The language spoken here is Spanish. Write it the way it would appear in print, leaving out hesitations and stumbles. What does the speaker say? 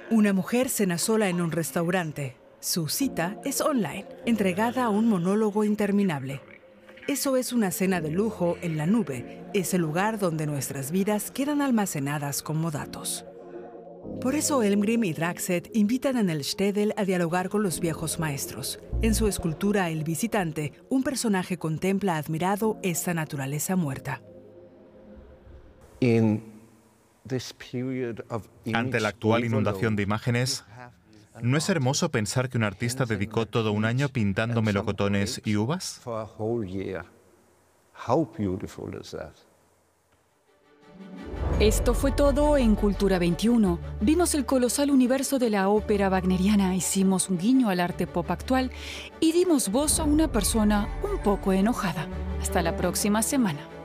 Una mujer cena sola en un restaurante. Su cita es online, entregada a un monólogo interminable. Eso es una cena de lujo en la nube, ese lugar donde nuestras vidas quedan almacenadas como datos. Por eso Elmgrim y Draxet invitan en el Shtetl a dialogar con los viejos maestros. En su escultura El visitante, un personaje contempla admirado esta naturaleza muerta. Ante la actual inundación de imágenes, ¿no es hermoso pensar que un artista dedicó todo un año pintando melocotones y uvas? Esto fue todo en Cultura 21. Vimos el colosal universo de la ópera wagneriana, hicimos un guiño al arte pop actual y dimos voz a una persona un poco enojada. Hasta la próxima semana.